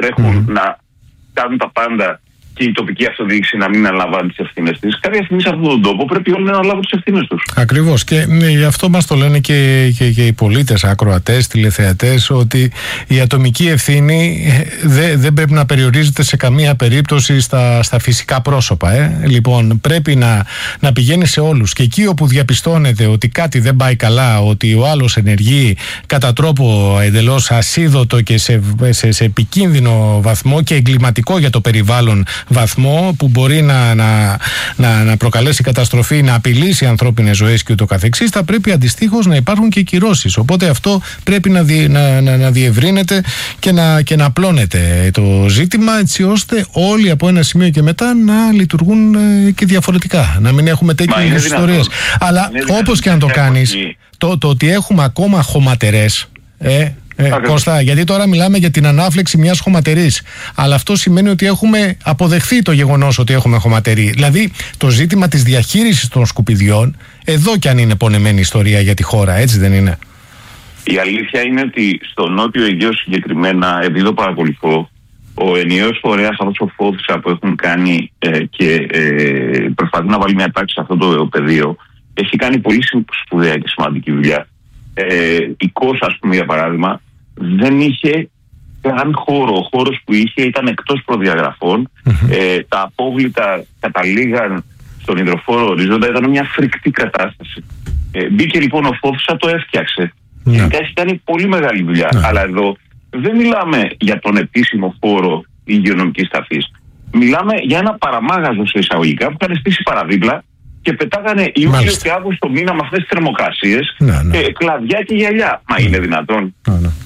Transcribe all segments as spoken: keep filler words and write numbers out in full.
τρέχουν mm. να κάνουν τα πάντα και η τοπική αυτοδιοίκηση να μην αναλαμβάνει τις ευθύνες της. Κάποια στιγμή σε αυτόν τον τόπο πρέπει όλοι να αναλάβουν τις ευθύνες τους. Ακριβώς. Και ναι, γι' αυτό μας το λένε και, και, και οι πολίτες, ακροατές, τηλεθεατές, ότι η ατομική ευθύνη δεν δε πρέπει να περιορίζεται σε καμία περίπτωση στα, στα φυσικά πρόσωπα. Ε. Λοιπόν, πρέπει να, να πηγαίνει σε όλους. Και εκεί όπου διαπιστώνεται ότι κάτι δεν πάει καλά, ότι ο άλλος ενεργεί κατά τρόπο εντελώς ασίδωτο και σε, σε, σε επικίνδυνο βαθμό και εγκληματικό για το περιβάλλον βαθμό, που μπορεί να, να, να, να προκαλέσει καταστροφή, να απειλήσει ανθρώπινες ζωές και ούτω καθεξής, θα πρέπει αντιστοίχως να υπάρχουν και κυρώσεις. Οπότε αυτό πρέπει να, δι, να, να, να διευρύνεται και να, και να απλώνεται το ζήτημα, έτσι ώστε όλοι από ένα σημείο και μετά να λειτουργούν και διαφορετικά. Να μην έχουμε τέτοιες ιστορίες. Αλλά όπως και αν το κάνεις, το, το ότι έχουμε ακόμα χωματερές, ε, Ε, Κώστα, γιατί τώρα μιλάμε για την ανάφλεξη μιας χωματερής. Αλλά αυτό σημαίνει ότι έχουμε αποδεχθεί το γεγονός ότι έχουμε χωματερή. Δηλαδή, το ζήτημα της διαχείρισης των σκουπιδιών, εδώ κι αν είναι πονεμένη ιστορία για τη χώρα, έτσι δεν είναι? Η αλήθεια είναι ότι στο Νότιο Αιγαίο συγκεκριμένα, επειδή το παρακολουθώ, ο ενιαίος φορέας, αυτός ο Φόβησα που έχουν κάνει ε, και ε, προσπαθεί να βάλει μια τάξη σε αυτό το πεδίο, έχει κάνει πολύ σπουδαία και σημαντική δουλειά. Ε, η Κος, ας πούμε, για παράδειγμα, δεν είχε καν χώρο. Ο χώρος που είχε ήταν εκτός προδιαγραφών. Mm-hmm. Ε, τα απόβλητα καταλήγαν στον υδροφόρο ορίζοντα. Ήταν μια φρικτή κατάσταση. Ε, μπήκε λοιπόν ο Φόβησα, το έφτιαξε. Mm-hmm. Και έχει κάνει πολύ μεγάλη δουλειά. Mm-hmm. Αλλά εδώ δεν μιλάμε για τον επίσημο χώρο υγειονομικής ταφής. Μιλάμε για ένα παραμάγαζο σε εισαγωγικά που είχαν στήσει παραδίπλα και πετάγανε Ιούλιο και Αύγουστο μήνα με αυτές τις θερμοκρασίες, ναι, ναι. Ε, κλαδιά και γυαλιά. Μα ναι. είναι δυνατόν? Ναι, ναι.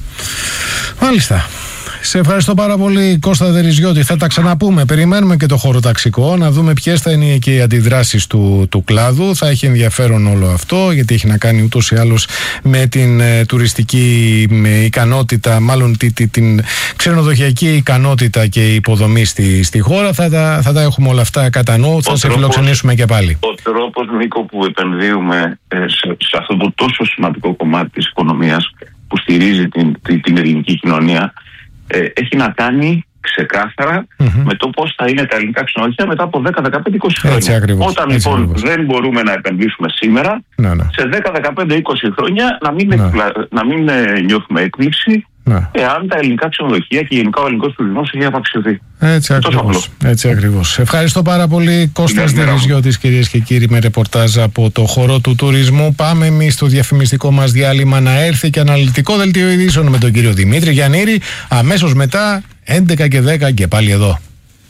Μάλιστα. Σε ευχαριστώ πάρα πολύ, Κώστα Δεριζιώτη. Θα τα ξαναπούμε. Περιμένουμε και το χωροταξικό, να δούμε ποιες θα είναι και οι αντιδράσεις του, του κλάδου. Θα έχει ενδιαφέρον όλο αυτό, γιατί έχει να κάνει ούτως ή άλλως με την ε, τουριστική με ικανότητα, μάλλον τη, τη, την ξενοδοχειακή ικανότητα και υποδομή στη, στη χώρα. Θα τα, θα τα έχουμε όλα αυτά κατά νου. Θα τρόπος, σε φιλοξενήσουμε και πάλι. Ο τρόπος, Νίκο, που επενδύουμε ε, σε, σε αυτό το τόσο σημαντικό κομμάτι της οικονομίας που στηρίζει την, την, την ελληνική κοινωνία, Ε, έχει να κάνει ξεκάθαρα mm-hmm. με το πώς θα είναι τα ελληνικά ξενοδοχεία μετά από δέκα, δεκαπέντε, είκοσι χρόνια. Έτσι ακριβώς, Όταν έτσι λοιπόν ακριβώς. δεν μπορούμε να επενδύσουμε σήμερα, να, ναι. σε δέκα, δεκαπέντε, είκοσι χρόνια να μην, να. εκπλα... να μην ε, νιώθουμε έκπληξη να. εάν τα ελληνικά ξενοδοχεία και γενικά ο ελληνικός τουρισμός έχει απαξιωθεί. Έτσι ακριβώς. Έτσι ακριβώς. Ευχαριστώ πάρα πολύ, Κώστας Δεριζιώτης, κυρίες και κύριοι, με ρεπορτάζ από το χώρο του τουρισμού. Πάμε εμείς στο διαφημιστικό μας διάλειμμα, να έρθει και αναλυτικό δελτίο ειδήσεων με τον κύριο Δημήτρη Γιαννήρη. Αμέσως μετά, έντεκα και δέκα και πάλι εδώ.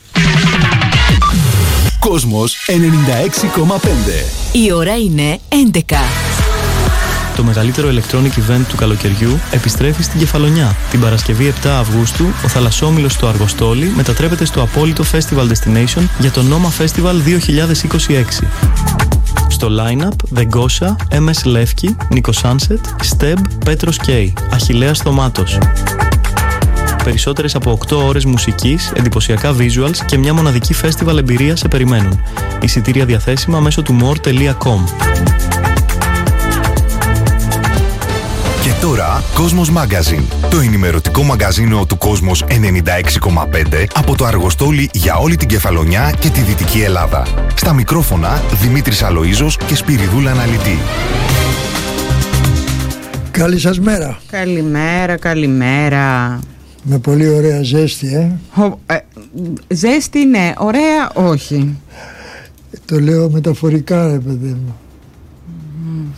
Κόσμος ενενήντα έξι κόμμα πέντε. Η ώρα είναι έντεκα. Το μεγαλύτερο electronic event του καλοκαιριού επιστρέφει στην Κεφαλονιά. Την Παρασκευή επτά Αυγούστου, ο θαλασσόμηλος στο Αργοστόλι μετατρέπεται στο απόλυτο Festival Destination για το Noma Festival δύο χιλιάδες είκοσι έξι. Στο line-up, The Gosha, εμ ες Levki, Nico Sunset, Steb, Petros K, Αχιλλέας Θωμάτος. Περισσότερες από οκτώ ώρες μουσικής, εντυπωσιακά visuals και μια μοναδική festival εμπειρία σε περιμένουν. Εισιτήρια διαθέσιμα μέσω του more τελεία com. Και τώρα, Κόσμος Magazine, το ενημερωτικό μαγκαζίνο του Κόσμος ενενήντα έξι κόμμα πέντε από το Αργοστόλι για όλη την Κεφαλονιά και τη Δυτική Ελλάδα. Στα μικρόφωνα, Δημήτρης Αλοΐζος και Σπυριδούλα Αναλυτή. Καλή σας μέρα. Καλημέρα, καλημέρα. Με πολύ ωραία ζέστη, ε. Ο, ε ζέστη, ναι. Ωραία, όχι. Το λέω μεταφορικά, ρε παιδί μου. Mm.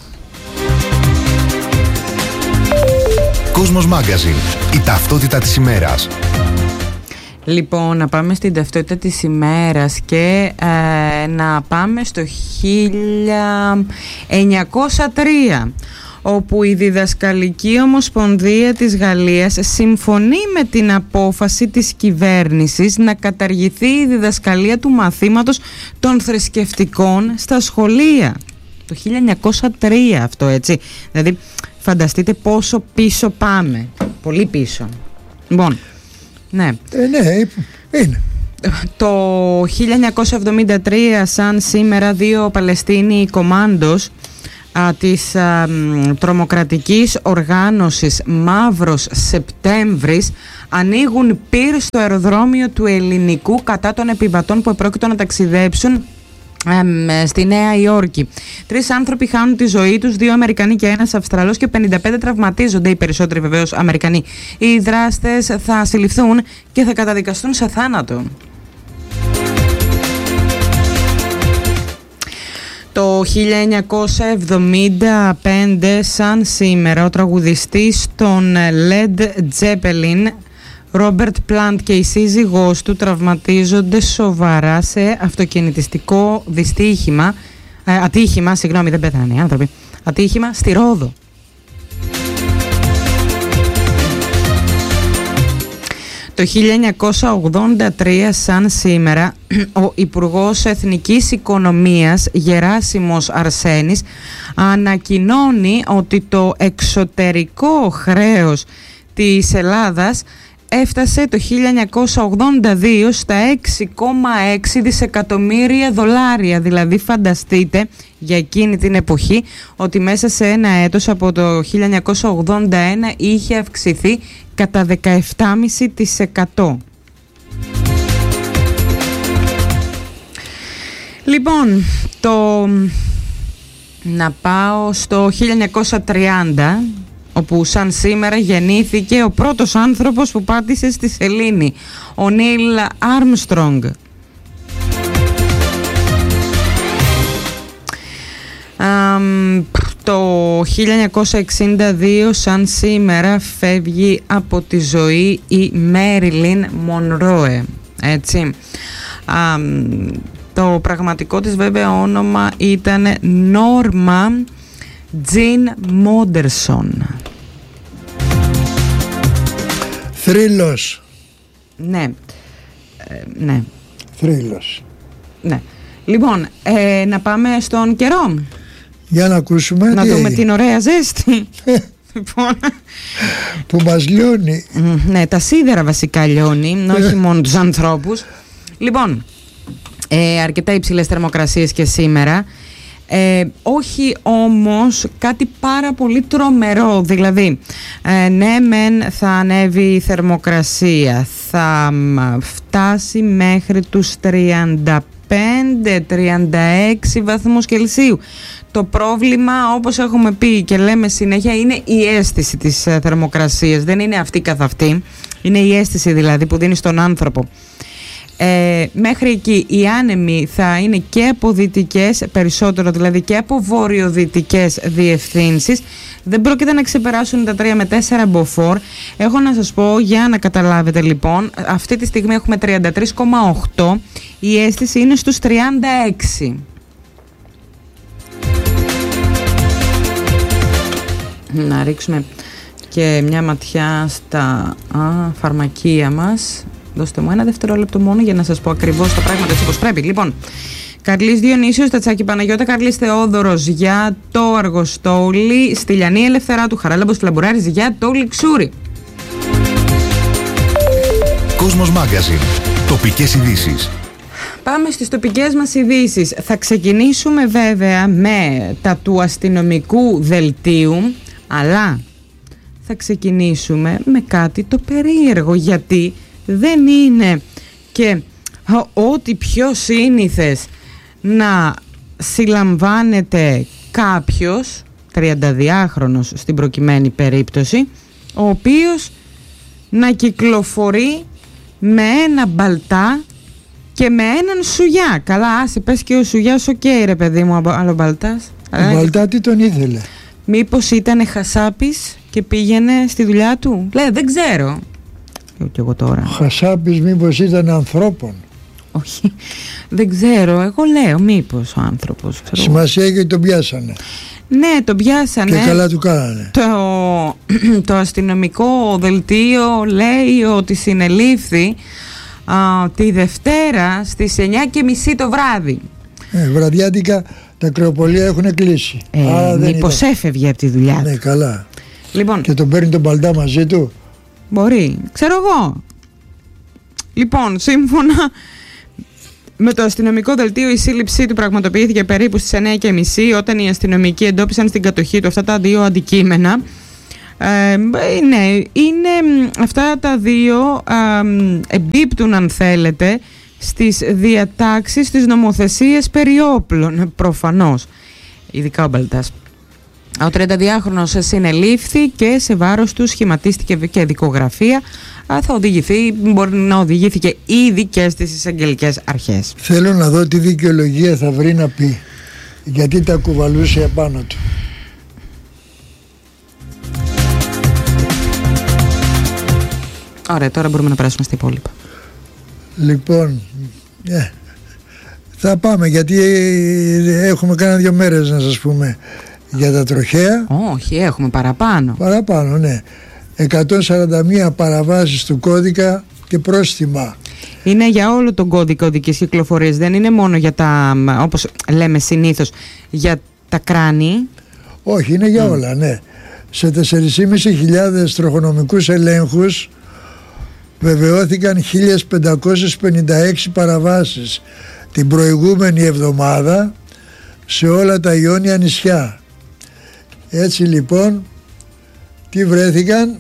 Κόσμος Magazine, η ταυτότητα της ημέρας. Λοιπόν, να πάμε στην ταυτότητα της ημέρας και ε, να πάμε στο χίλια εννιακόσια τρία, όπου η Διδασκαλική Ομοσπονδία της Γαλλίας συμφωνεί με την απόφαση της κυβέρνησης να καταργηθεί η διδασκαλία του μαθήματος των θρησκευτικών στα σχολεία. Το χίλια εννιακόσια τρία αυτό, έτσι. Δηλαδή, φανταστείτε πόσο πίσω πάμε. Πολύ πίσω. Λοιπόν, ναι. Ε, ναι, είναι. Το χίλια εννιακόσια εβδομήντα τρία, σαν σήμερα, δύο Παλαιστίνοι κομάντος α, της α, μ, τρομοκρατικής οργάνωσης Μαύρος Σεπτέμβρης ανοίγουν πυρ στο αεροδρόμιο του Ελληνικού κατά των επιβατών που επρόκειτο να ταξιδέψουν ε, στη Νέα Υόρκη. Τρεις άνθρωποι χάνουν τη ζωή τους, δύο Αμερικανοί και ένας Αυστραλός, και πενήντα πέντε τραυματίζονται, οι περισσότεροι βεβαίως Αμερικανοί. Οι δράστες θα συλληφθούν και θα καταδικαστούν σε θάνατο. Το χίλια εννιακόσια εβδομήντα πέντε, σαν σήμερα, ο τραγουδιστής των Led Zeppelin, Ρόμπερτ Πλάντ, και η σύζυγός του τραυματίζονται σοβαρά σε αυτοκινητιστικό δυστύχημα, ε, ατύχημα, συγγνώμη, δεν πέθαναν οι άνθρωποι, ατύχημα στη Ρόδο. Το χίλια εννιακόσια ογδόντα τρία, σαν σήμερα, ο Υπουργός Εθνικής Οικονομίας Γεράσιμος Αρσένης ανακοινώνει ότι το εξωτερικό χρέος της Ελλάδας έφτασε το χίλια εννιακόσια ογδόντα δύο στα έξι κόμμα έξι δισεκατομμύρια δολάρια. Δηλαδή φανταστείτε για εκείνη την εποχή ότι μέσα σε ένα έτος από το χίλια εννιακόσια ογδόντα ένα είχε αυξηθεί κατά δεκαεπτά κόμμα πέντε τοις εκατό. Λοιπόν, το... να πάω στο χίλια εννιακόσια τριάντα, όπου σαν σήμερα γεννήθηκε ο πρώτος άνθρωπος που πάτησε στη σελήνη, ο Νίλ Άρμστρονγκ. Um, το χίλια εννιακόσια εξήντα δύο, σαν σήμερα, φεύγει από τη ζωή η Μέριλιν Μονρόε, έτσι. Um, το πραγματικό της βέβαια όνομα ήταν Νόρμα Τζιν Μόντερσον. Θρύλος. Ναι. Ε, ναι. Θρύλος. Ναι. Λοιπόν, ε, να πάμε στον καιρό. Για να ακούσουμε. Να δούμε την ωραία ζέστη. Λοιπόν. Που μας λιώνει. Ναι, τα σίδερα βασικά λιώνει, όχι μόνο τους ανθρώπους. Λοιπόν, ε, αρκετά υψηλές θερμοκρασίες και σήμερα. Ε, όχι όμως κάτι πάρα πολύ τρομερό, δηλαδή ε, ναι μεν θα ανέβει η θερμοκρασία, θα φτάσει μέχρι τους τριάντα πέντε τριάντα έξι βαθμούς Κελσίου. Το πρόβλημα, όπως έχουμε πει και λέμε συνέχεια, είναι η αίσθηση της ε, θερμοκρασίας, δεν είναι αυτή καθ' αυτή, είναι η αίσθηση δηλαδή που δίνει στον άνθρωπο. Ε, μέχρι εκεί οι άνεμοι θα είναι και από δυτικές, περισσότερο δηλαδή και από βορειοδυτικές διευθύνσεις. Δεν πρόκειται να ξεπεράσουν τα τρία με τέσσερα μποφόρ. Έχω να σας πω, για να καταλάβετε λοιπόν, αυτή τη στιγμή έχουμε τριάντα τρία κόμμα οκτώ, η αίσθηση είναι στους τριάντα έξι. Να ρίξουμε και μια ματιά στα α, φαρμακεία μας. Δώστε μου ένα δευτερόλεπτο μόνο για να σας πω ακριβώς τα πράγματα έτσι όπως πρέπει. Λοιπόν, Καρλής Διονύσιος, Τατσάκη Παναγιώτα, Καρλής Θεόδωρος για το Αργοστόλι, Στυλιανή Ελευθεράτου, Χαράλαμπος Φλαμπουράρης για το Λιξούρι. Κόσμος Μάγκαζιν. Τοπικές ειδήσεις. Πάμε στις τοπικές μας ειδήσεις. Θα ξεκινήσουμε βέβαια με τα του αστυνομικού δελτίου, αλλά θα ξεκινήσουμε με κάτι το περίεργο, γιατί δεν είναι και ό,τι πιο σύνηθες να συλλαμβάνεται κάποιος τριανταδυάχρονος στην προκειμένη περίπτωση, ο οποίος να κυκλοφορεί με ένα μπαλτά και με έναν σουγιά. Καλά, άσε, πες και ο σουγιάς, οκ, okay, ρε παιδί μου, άλλο μπαλτάς. Ο μπαλτά τι τον ήθελε? Μήπως ήταν χασάπης και πήγαινε στη δουλειά του? Λέει, δεν ξέρω. Και εγώ τώρα. Ο χασάπης μήπως ήταν ανθρώπων? Όχι, δεν ξέρω. Εγώ λέω μήπως ο άνθρωπος. Ξέρω. Σημασία έχει ότι τον πιάσανε. Ναι, τον πιάσανε. Και καλά του κάνανε. Το, το αστυνομικό δελτίο λέει ότι συνελήφθη α, τη Δευτέρα στις εννιά και μισή το βράδυ. Ε, βραδιάτικα τα κρεοπολία έχουν κλείσει. Ε, Άρα μήπως ήταν... έφευγε από τη δουλειά του. Ναι, καλά. Λοιπόν, και τον παίρνει τον μπαλτά μαζί του. Μπορεί, ξέρω εγώ. Λοιπόν, σύμφωνα Με το αστυνομικό δελτίο η σύλληψή του πραγματοποιήθηκε περίπου στις εννιά και μισή, όταν οι αστυνομικοί εντόπισαν στην κατοχή του αυτά τα δύο αντικείμενα. Ε, ναι, είναι, αυτά τα δύο ε, εμπίπτουν, αν θέλετε, στις διατάξεις της νομοθεσίας περί όπλων, προφανώς, ειδικά ο Μπαλτάς. Ο τριανταδυάχρονος συνελήφθη και σε βάρος του σχηματίστηκε και δικογραφία. Θα οδηγηθεί, μπορεί να οδηγήθηκε ήδη και στις εισαγγελικές αρχές. Θέλω να δω τι δικαιολογία θα βρει να πει, γιατί τα κουβαλούσε επάνω του. Ωραία, τώρα μπορούμε να περάσουμε στα υπόλοιπα. Λοιπόν, ε, θα πάμε, γιατί έχουμε κάνα δύο μέρες να σας πούμε για τα τροχαία. Όχι, έχουμε παραπάνω. Παραπάνω, ναι. εκατόν σαράντα μία παραβάσεις του κώδικα και πρόστιμα. Είναι για όλο τον κώδικα οδικής κυκλοφορίας, δεν είναι μόνο για τα, όπως λέμε συνήθως, για τα κράνη. Όχι, είναι για mm. όλα, ναι. Σε τέσσερις χιλιάδες πεντακόσιους τροχονομικούς ελέγχους βεβαιώθηκαν χίλια πεντακόσιες πενήντα έξι παραβάσεις την προηγούμενη εβδομάδα σε όλα τα Ιόνια νησιά. Έτσι λοιπόν, τι βρέθηκαν?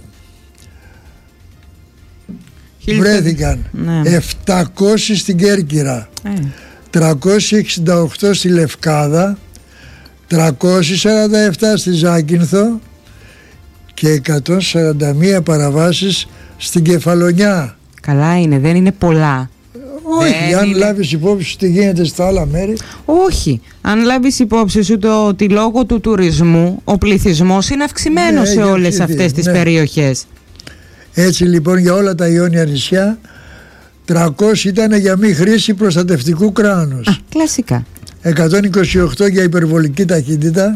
Χίλια... Βρέθηκαν ναι. επτακόσιοι στην Κέρκυρα, ε. τριακόσιοι εξήντα οκτώ στη Λευκάδα, τριακόσιοι σαράντα επτά στη Ζάκυνθο και εκατόν σαράντα μία παραβάσεις στην Κεφαλονιά. Καλά είναι, δεν είναι πολλά. Όχι, δεν αν είναι... λάβεις υπόψη σου τι γίνεται στα άλλα μέρη. Όχι, αν λάβεις υπόψη σου το ότι λόγω του τουρισμού ο πληθυσμός είναι αυξημένος ναι, σε όλες αυξηθεί, αυτές τις ναι. περιοχές. Έτσι λοιπόν για όλα τα Ιόνια νησιά τριακόσιοι ήταν για μη χρήση προστατευτικού κράνους. Α, κλασικά. εκατόν είκοσι οκτώ για υπερβολική ταχύτητα,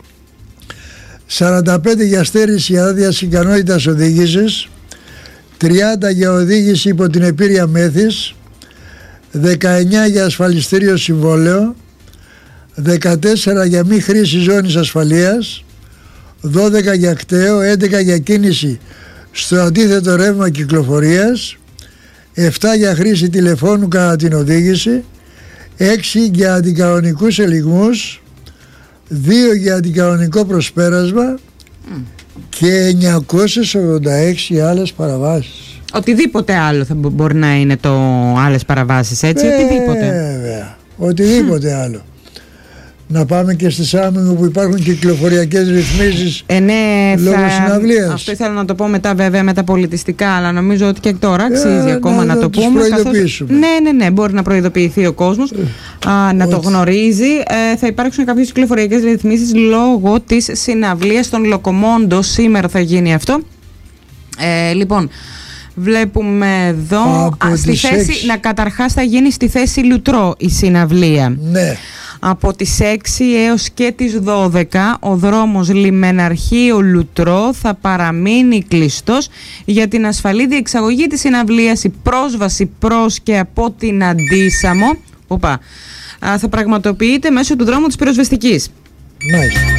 σαράντα πέντε για στέρηση άδειας ικανότητας οδήγησης, τριάντα για οδήγηση υπό την επήρεια μέθης, δεκαεννιά για ασφαλιστήριο συμβόλαιο, δεκατέσσερα για μη χρήση ζώνης ασφαλείας, δώδεκα για κταίο, έντεκα για κίνηση στο αντίθετο ρεύμα κυκλοφορίας, επτά για χρήση τηλεφώνου κατά την οδήγηση, έξι για αντικανονικούς ελιγμούς, δύο για αντικανονικό προσπέρασμα mm. και εννιακόσιες ογδόντα έξι άλλες παραβάσεις. Οτιδήποτε άλλο θα μπορεί να είναι το άλλες παραβάσεις, έτσι, βέβαια, οτιδήποτε. Βέβαια, οτιδήποτε άλλο. Να πάμε και στη Σάμινγκ που υπάρχουν κυκλοφοριακές ρυθμίσεις ε, ναι, λόγω θα... συναυλίας. Αυτό ήθελα να το πω μετά βέβαια με τα πολιτιστικά, αλλά νομίζω ότι και τώρα αξίζει ε, ακόμα να, να το πούμε. Καθώς... Ναι, ναι, ναι, μπορεί να προειδοποιηθεί ο κόσμος, ε, α, να το γνωρίζει. Ε, θα υπάρξουν κάποιες κυκλοφοριακές ρυθμίσεις λόγω της συναυλίας των Λοκομόντο. Σήμερα θα γίνει αυτό. Ε, λοιπόν... Βλέπουμε εδώ α, στη θέση, να καταρχάς θα γίνει στη θέση Λουτρό η συναυλία. Ναι. Από τις έξι έως και τις δώδεκα ο δρόμος Λιμεναρχείο Λουτρό θα παραμείνει κλειστός για την ασφαλή διεξαγωγή της συναυλίας. Η πρόσβαση προς και από την Αντίσαμο οπα, θα πραγματοποιείται μέσω του δρόμου της Πυροσβεστικής. Nice.